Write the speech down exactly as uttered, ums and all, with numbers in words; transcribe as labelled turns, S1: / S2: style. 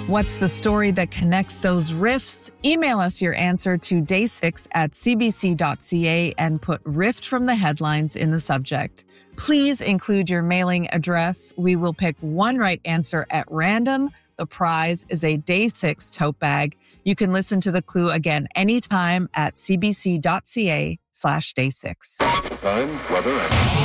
S1: What's the story that connects those riffs? Email us your answer to day six at c b c dot c a and put Rift from the headlines in the subject. Please include your mailing address. We will pick one right answer at random. The prize is a Day six tote bag. You can listen to the clue again anytime at c b c dot c a slash day six.
S2: Time, weather, and...